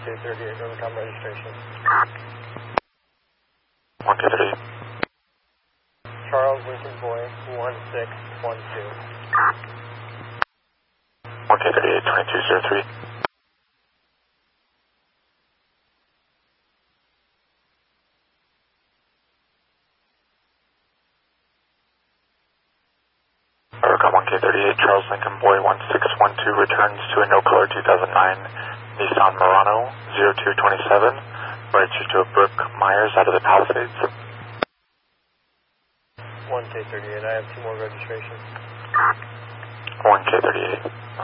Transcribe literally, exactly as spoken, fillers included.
K thirty-eight, Overcom registration. one K thirty-eight. Charles Lincoln Boy, one six one two. one K thirty-eight, twenty-two zero three. Overcom one K thirty-eight, Charles Lincoln Boy one six one two returns to a no-color two thousand nine Nissan Murano zero two two seven, rights you to a Brooke Myers out of the Palisades. one K thirty-eight, I have two more registrations. one K thirty-eight.